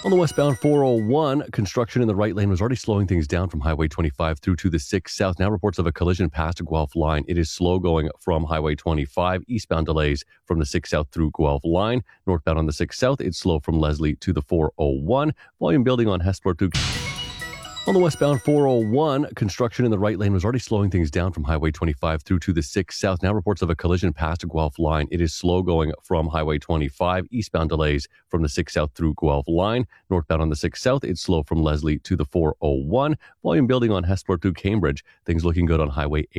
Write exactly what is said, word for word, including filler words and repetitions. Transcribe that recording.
On the westbound four oh one, construction in the right lane was already slowing things down from Highway twenty-five through to the six South. Now reports of a collision past the Guelph line. It is slow going from Highway twenty-five. Eastbound delays from the six South through Guelph line. Northbound on the six South, it's slow from Leslie to the four oh one. Volume building on Hespeler to... On the westbound four oh one, construction in the right lane was already slowing things down from Highway twenty-five through to the six South. Now reports of a collision past the Guelph line. It is slow going from Highway twenty-five. Eastbound delays from the six South through Guelph line. Northbound on the six South, it's slow from Leslie to the four oh one. Volume building on Hespeler to Cambridge. Things looking good on Highway eight.